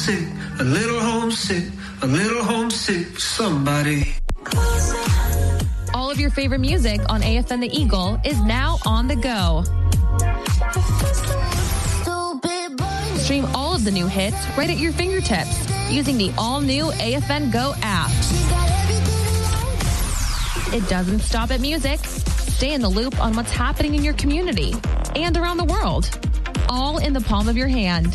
homesick, a little homesick, a little homesick for somebody. All of your favorite music on AFN The Eagle is now on the go. Stream all of the new hits right at your fingertips using the all-new AFN Go app. It doesn't stop at music. Stay in the loop on what's happening in your community and around the world, all in the palm of your hand.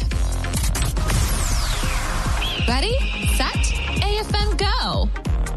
Ready, set, AFN Go.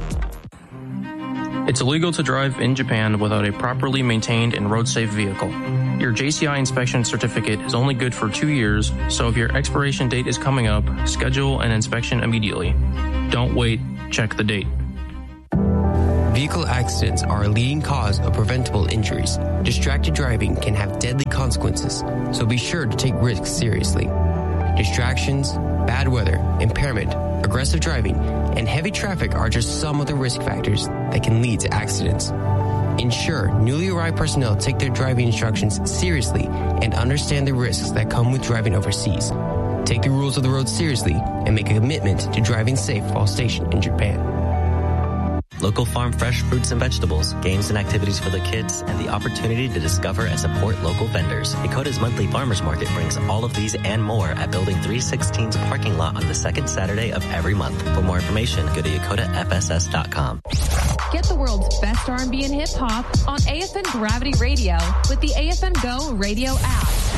It's illegal to drive in Japan without a properly maintained and road-safe vehicle. Your JCI inspection certificate is only good for 2 years, so if your expiration date is coming up, schedule an inspection immediately. Don't wait, check the date. Vehicle accidents are a leading cause of preventable injuries. Distracted driving can have deadly consequences, so be sure to take risks seriously. Distractions, bad weather, impairment, aggressive driving, and heavy traffic are just some of the risk factors that can lead to accidents. Ensure newly arrived personnel take their driving instructions seriously and understand the risks that come with driving overseas. Take the rules of the road seriously and make a commitment to driving safe while stationed in Japan. Local farm fresh fruits and vegetables, games and activities for the kids, and the opportunity to discover and support local vendors. Dakota's monthly farmers market brings all of these and more at Building 316's parking lot on the second Saturday of every month. For more information, go to dakotafss.com. Get the world's best R&B and hip-hop on AFN Gravity Radio with the AFN Go radio app.